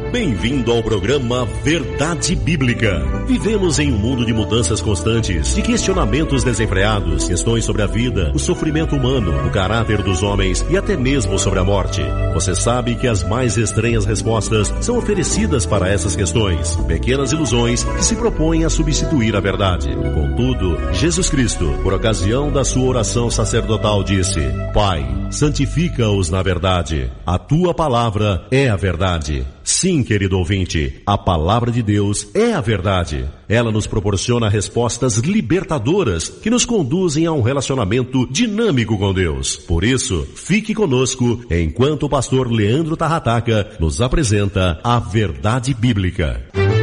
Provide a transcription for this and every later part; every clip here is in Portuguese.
Bem-vindo ao programa Verdade Bíblica. Vivemos em um mundo de mudanças constantes, de questionamentos desenfreados, questões sobre a vida, o sofrimento humano, o caráter dos homens e até mesmo sobre a morte. Você sabe que as mais estranhas respostas são oferecidas para essas questões, pequenas ilusões que se propõem a substituir a verdade. Contudo, Jesus Cristo, por ocasião da sua oração sacerdotal, disse: Pai, santifica-os na verdade. A tua palavra é a verdade. Sim, querido ouvinte, a palavra de Deus é a verdade. Ela nos proporciona respostas libertadoras que nos conduzem a um relacionamento dinâmico com Deus. Por isso, fique conosco enquanto o pastor Leandro Tarrataca nos apresenta a Verdade Bíblica.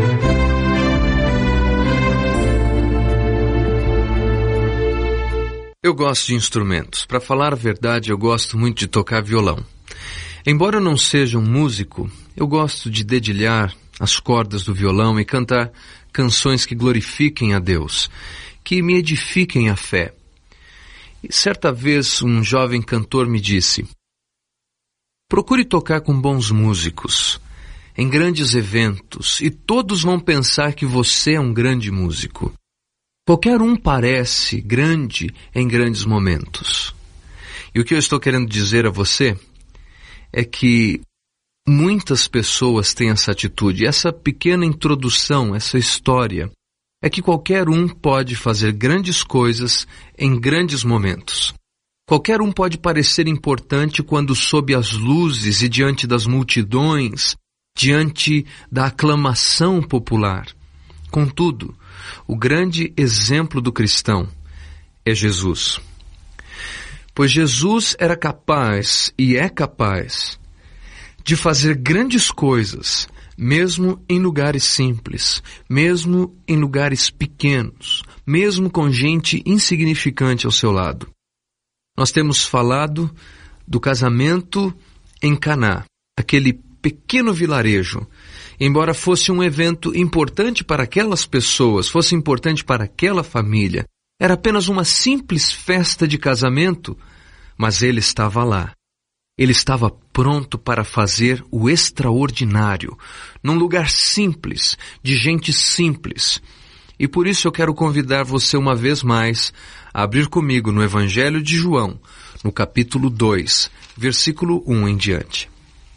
Eu gosto de instrumentos. Para falar a verdade, eu gosto muito de tocar violão. Embora eu não seja um músico, eu gosto de dedilhar as cordas do violão e cantar canções que glorifiquem a Deus, que me edifiquem a fé. E certa vez um jovem cantor me disse: procure tocar com bons músicos, em grandes eventos, e todos vão pensar que você é um grande músico. Qualquer um parece grande em grandes momentos. E o que eu estou querendo dizer a você é que muitas pessoas têm essa atitude. Essa pequena introdução, essa história, é que qualquer um pode fazer grandes coisas em grandes momentos. Qualquer um pode parecer importante quando sob as luzes e diante das multidões, diante da aclamação popular. Contudo, o grande exemplo do cristão é Jesus. Pois Jesus era capaz e é capaz de fazer grandes coisas, mesmo em lugares simples, mesmo em lugares pequenos, mesmo com gente insignificante ao seu lado. Nós temos falado do casamento em Caná, aquele pequeno vilarejo. Embora fosse um evento importante para aquelas pessoas, fosse importante para aquela família, era apenas uma simples festa de casamento, mas ele estava lá. Ele estava pronto para fazer o extraordinário, num lugar simples, de gente simples. E por isso eu quero convidar você uma vez mais a abrir comigo no Evangelho de João, no capítulo 2, versículo 1 em diante.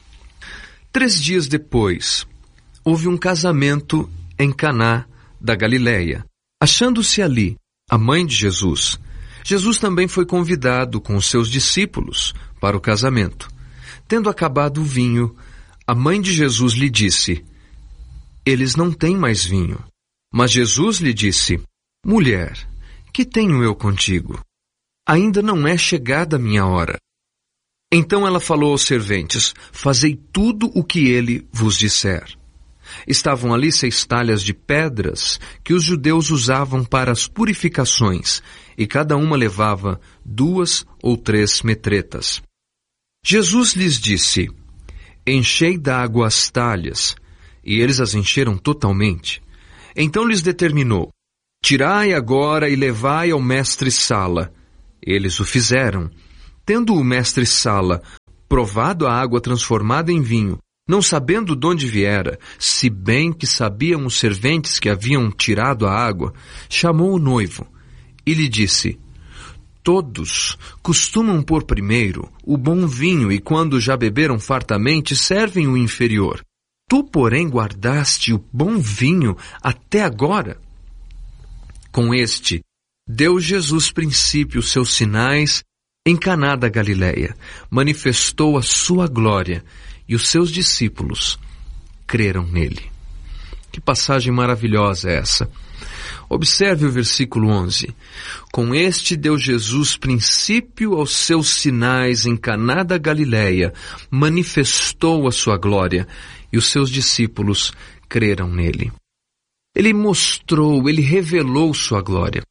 3 dias depois, houve um casamento em Caná da Galileia. Achando-se ali a mãe de Jesus, Jesus também foi convidado com os seus discípulos para o casamento. Tendo acabado o vinho, a mãe de Jesus lhe disse: eles não têm mais vinho. Mas Jesus lhe disse: mulher, que tenho eu contigo? Ainda não é chegada a minha hora. Então ela falou aos serventes: fazei tudo o que ele vos disser. Estavam ali 6 talhas de pedras que os judeus usavam para as purificações, e cada uma levava 2 ou 3 metretas. Jesus lhes disse: enchei d'água as talhas, e eles as encheram totalmente. Então lhes determinou: tirai agora e levai ao mestre-sala. Eles o fizeram. Tendo o mestre-sala provado a água transformada em vinho, não sabendo de onde viera, se bem que sabiam os serventes que haviam tirado a água, chamou o noivo e lhe disse: todos costumam pôr primeiro o bom vinho e quando já beberam fartamente servem o inferior. Tu, porém, guardaste o bom vinho até agora. Com este, deu Jesus princípio os seus sinais em Caná da Galileia, manifestou a sua glória, e os seus discípulos creram nele. Que passagem maravilhosa é essa! Observe o versículo 11. Com este deu Jesus princípio aos seus sinais em Caná da Galileia, manifestou a sua glória, e os seus discípulos creram nele. Ele mostrou, ele revelou sua glória.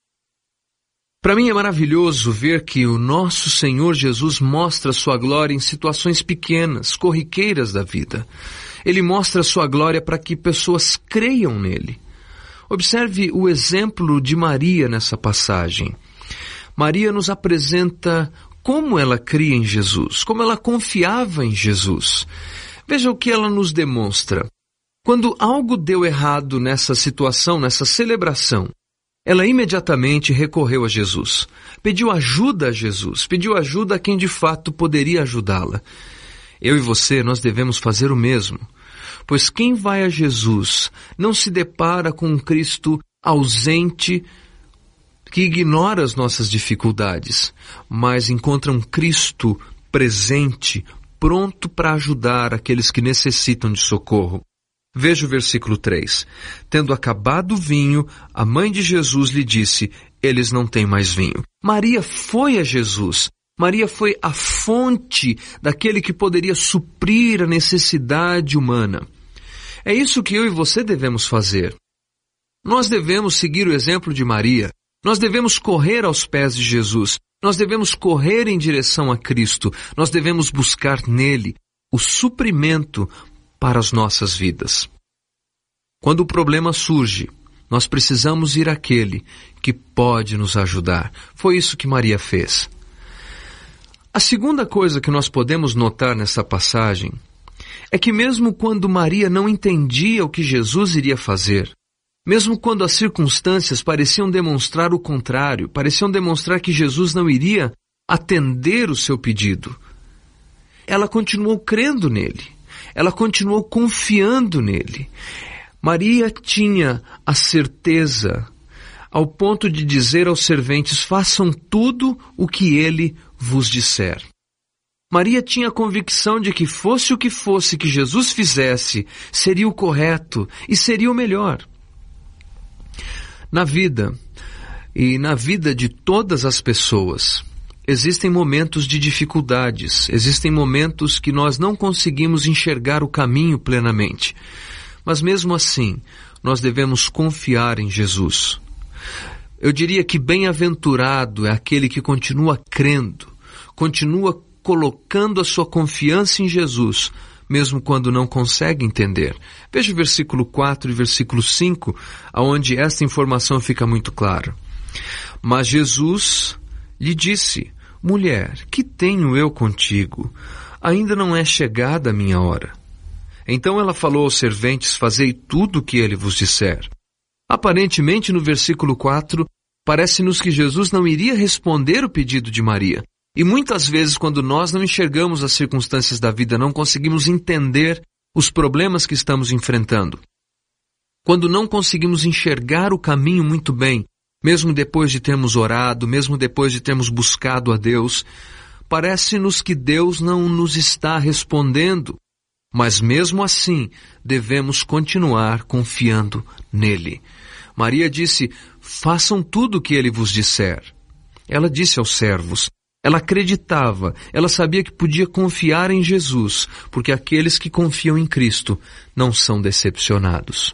Para mim é maravilhoso ver que o nosso Senhor Jesus mostra sua glória em situações pequenas, corriqueiras da vida. Ele mostra sua glória para que pessoas creiam nele. Observe o exemplo de Maria nessa passagem. Maria nos apresenta como ela cria em Jesus, como ela confiava em Jesus. Veja o que ela nos demonstra. Quando algo deu errado nessa situação, nessa celebração, ela imediatamente recorreu a Jesus. Pediu ajuda a Jesus, pediu ajuda a quem de fato poderia ajudá-la. Eu e você, nós devemos fazer o mesmo. Pois quem vai a Jesus não se depara com um Cristo ausente que ignora as nossas dificuldades, mas encontra um Cristo presente, pronto para ajudar aqueles que necessitam de socorro. Veja o versículo 3. Tendo acabado o vinho, a mãe de Jesus lhe disse, eles não têm mais vinho. Maria foi a Jesus. Maria foi a fonte daquele que poderia suprir a necessidade humana. É isso que eu e você devemos fazer. Nós devemos seguir o exemplo de Maria. Nós devemos correr aos pés de Jesus. Nós devemos correr em direção a Cristo. Nós devemos buscar nele o suprimento para as nossas vidas. Quando o problema surge, nós precisamos ir àquele que pode nos ajudar. Foi isso que Maria fez. A segunda coisa que nós podemos notar nessa passagem é que mesmo quando Maria não entendia o que Jesus iria fazer, mesmo quando as circunstâncias pareciam demonstrar o contrário, pareciam demonstrar que Jesus não iria atender o seu pedido, ela continuou crendo nele, ela continuou confiando nele. Maria tinha a certeza, ao ponto de dizer aos serventes, façam tudo o que ele vos disser. Maria tinha a convicção de que fosse o que fosse que Jesus fizesse, seria o correto e seria o melhor. Na vida, e na vida de todas as pessoas, existem momentos de dificuldades, existem momentos que nós não conseguimos enxergar o caminho plenamente. Mas mesmo assim, nós devemos confiar em Jesus. Eu diria que bem-aventurado é aquele que continua crendo, continua colocando a sua confiança em Jesus, mesmo quando não consegue entender. Veja o versículo 4 e versículo 5, onde esta informação fica muito clara. Mas Jesus lhe disse, mulher, que tenho eu contigo? Ainda não é chegada a minha hora. Então ela falou aos serventes, fazei tudo o que ele vos disser. Aparentemente, no versículo 4, parece-nos que Jesus não iria responder o pedido de Maria. E muitas vezes, quando nós não enxergamos as circunstâncias da vida, não conseguimos entender os problemas que estamos enfrentando, quando não conseguimos enxergar o caminho muito bem, mesmo depois de termos orado, mesmo depois de termos buscado a Deus, parece-nos que Deus não nos está respondendo. Mas mesmo assim, devemos continuar confiando nele. Maria disse, façam tudo o que ele vos disser. Ela disse aos servos, ela acreditava, ela sabia que podia confiar em Jesus, porque aqueles que confiam em Cristo não são decepcionados.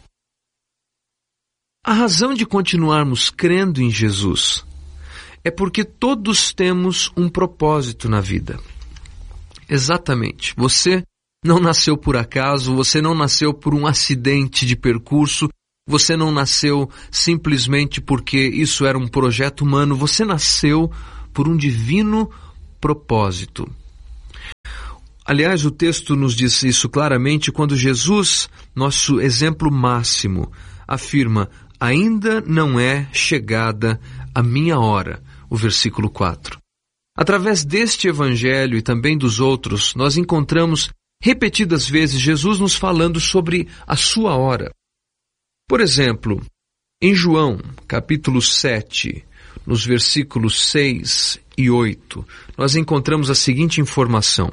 A razão de continuarmos crendo em Jesus é porque todos temos um propósito na vida. Exatamente. Você não nasceu por acaso, você não nasceu por um acidente de percurso, você não nasceu simplesmente porque isso era um projeto humano, você nasceu por um divino propósito. Aliás, o texto nos diz isso claramente quando Jesus, nosso exemplo máximo, afirma, ainda não é chegada a minha hora, o versículo 4. Através deste evangelho e também dos outros, nós encontramos repetidas vezes Jesus nos falando sobre a sua hora. Por exemplo, em João, capítulo 7, nos versículos 6 e 8, nós encontramos a seguinte informação.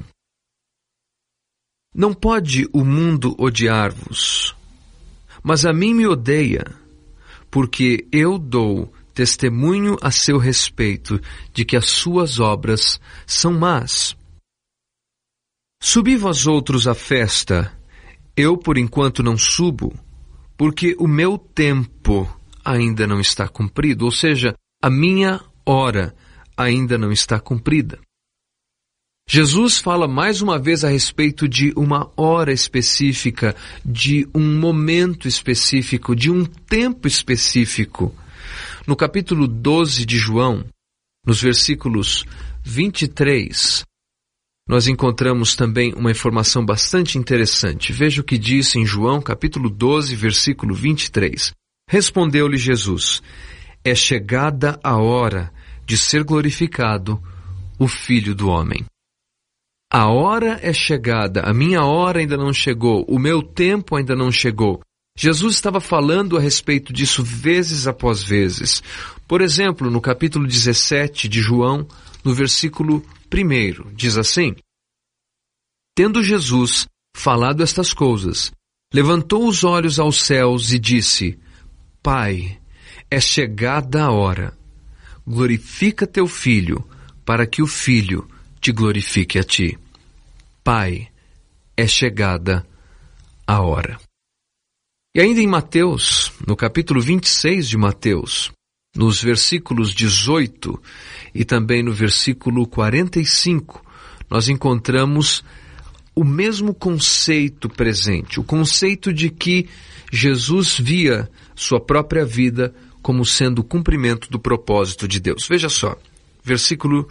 Não pode o mundo odiar-vos, mas a mim me odeia, porque eu dou testemunho a seu respeito de que as suas obras são más. Subi vós outros à festa, eu por enquanto não subo, porque o meu tempo ainda não está cumprido, ou seja, a minha hora ainda não está cumprida. Jesus fala mais uma vez a respeito de uma hora específica, de um momento específico, de um tempo específico. No capítulo 12 de João, nos versículos 23, nós encontramos também uma informação bastante interessante. Veja o que diz em João, capítulo 12, versículo 23. Respondeu-lhe Jesus: é chegada a hora de ser glorificado o Filho do Homem. A hora é chegada, a minha hora ainda não chegou, o meu tempo ainda não chegou. Jesus estava falando a respeito disso vezes após vezes. Por exemplo, no capítulo 17 de João, no versículo 1, diz assim: tendo Jesus falado estas coisas, levantou os olhos aos céus e disse: Pai, é chegada a hora. Glorifica teu Filho, para que o Filho te glorifique a ti. Pai, é chegada a hora. E ainda em Mateus, no capítulo 26 de Mateus, nos versículos 18 e também no versículo 45, nós encontramos o mesmo conceito presente, o conceito de que Jesus via sua própria vida como sendo o cumprimento do propósito de Deus. Veja só, versículo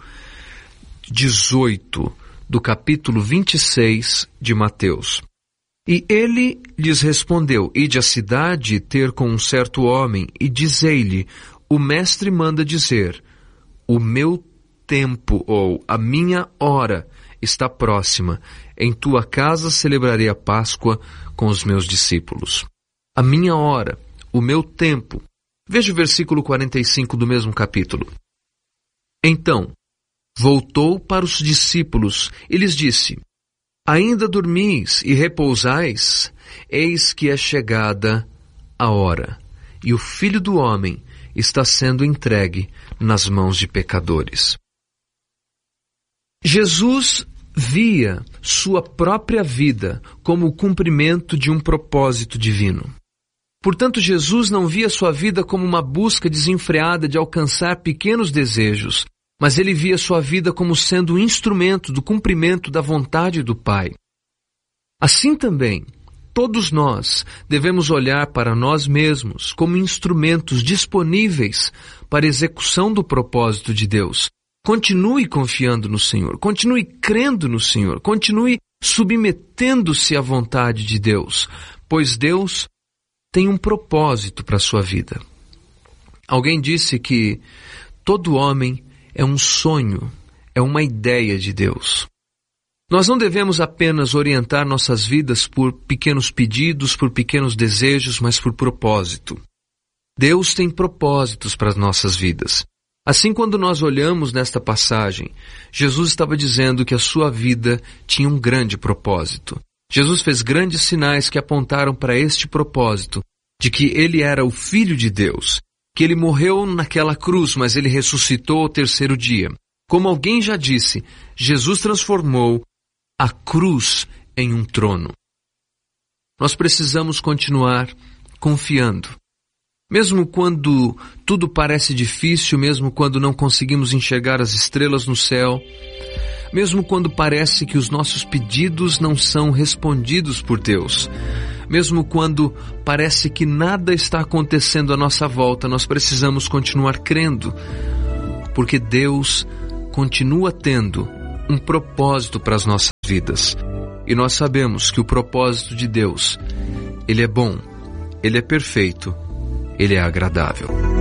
18 do capítulo 26 de Mateus. E ele lhes respondeu: ide à cidade ter com um certo homem, e dizei-lhe: o mestre manda dizer, o meu tempo, ou a minha hora, está próxima. Em tua casa celebrarei a Páscoa com os meus discípulos. A minha hora, o meu tempo. Veja o versículo 45 do mesmo capítulo. Então, voltou para os discípulos e lhes disse: ainda dormis e repousais? Eis que é chegada a hora, e o Filho do Homem está sendo entregue nas mãos de pecadores. Jesus via sua própria vida como o cumprimento de um propósito divino. Portanto, Jesus não via sua vida como uma busca desenfreada de alcançar pequenos desejos, mas ele via sua vida como sendo um instrumento do cumprimento da vontade do Pai. Assim também, todos nós devemos olhar para nós mesmos como instrumentos disponíveis para a execução do propósito de Deus. Continue confiando no Senhor, continue crendo no Senhor, continue submetendo-se à vontade de Deus, pois Deus tem um propósito para a sua vida. Alguém disse que todo homem é um sonho, é uma ideia de Deus. Nós não devemos apenas orientar nossas vidas por pequenos pedidos, por pequenos desejos, mas por propósito. Deus tem propósitos para as nossas vidas. Assim, quando nós olhamos nesta passagem, Jesus estava dizendo que a sua vida tinha um grande propósito. Jesus fez grandes sinais que apontaram para este propósito, de que ele era o Filho de Deus, que ele morreu naquela cruz, mas ele ressuscitou ao terceiro dia. Como alguém já disse, Jesus transformou a cruz em um trono. Nós precisamos continuar confiando. Mesmo quando tudo parece difícil, mesmo quando não conseguimos enxergar as estrelas no céu, mesmo quando parece que os nossos pedidos não são respondidos por Deus, mesmo quando parece que nada está acontecendo à nossa volta, nós precisamos continuar crendo, porque Deus continua tendo um propósito para as nossas vidas. E nós sabemos que o propósito de Deus, ele é bom, ele é perfeito, ele é agradável.